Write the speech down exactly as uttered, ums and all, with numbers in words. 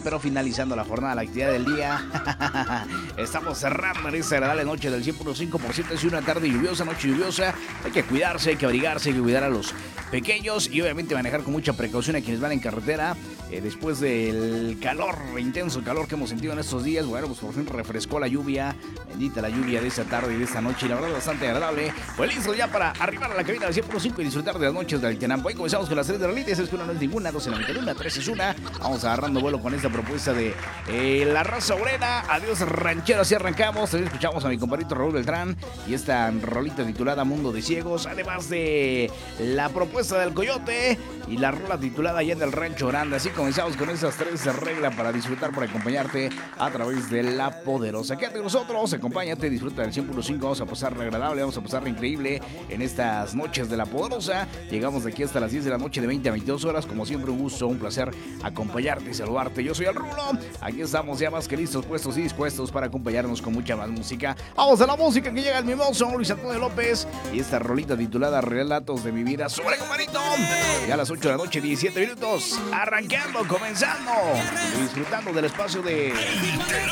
pero finalizando la jornada, la actividad del día. Estamos cerrando en esta agradable noche del cien punto cinco por ciento. Es una tarde lluviosa, noche lluviosa. Hay que cuidarse, hay que abrigarse, hay que cuidar a los pequeños y obviamente manejar con mucha precaución a quienes van en carretera. Eh, después del calor, intenso calor que hemos sentido en estos días, bueno, pues por fin refrescó la lluvia. Bendita la lluvia de esta tarde y de esta noche, y la verdad bastante agradable. Pues listo ya para arribar a la cabina del cien punto cinco y disfrutar de las noches del Tenampo. Hoy comenzamos con las tres de la lides, es que una no es ninguna, dos en la mitad de una, tres es una. Vamos agarrando vuelo con esta propuesta de eh, La Raza Obrera. Adiós ranchero, así arrancamos. También escuchamos a mi compadrito Raúl Beltrán y esta rolita titulada Mundo de Ciegos, además de la propuesta del Coyote y la rola titulada Allá en el Rancho Grande. Así comenzamos con esas tres reglas para disfrutar, para acompañarte a través de La Poderosa. Quédate con nosotros, acompáñate, disfruta del cien punto cinco. Vamos a pasar agradable, vamos a pasar increíble en estas noches de La Poderosa. Llegamos de aquí hasta las diez de la noche, de veinte a veintidós horas. Como siempre, un gusto, un placer acompañarte y saludarte. Yo soy el Rulo. Aquí estamos ya más que listos, puestos y dispuestos para acompañarnos con mucha más música. Vamos a la música que llega el mimoso Luis Antonio López y esta rolita titulada Relatos de mi vida. ¡Sobre, compadrito! Ya a las ocho de la noche, diecisiete minutos. Arrancando, comenzando y disfrutando del espacio de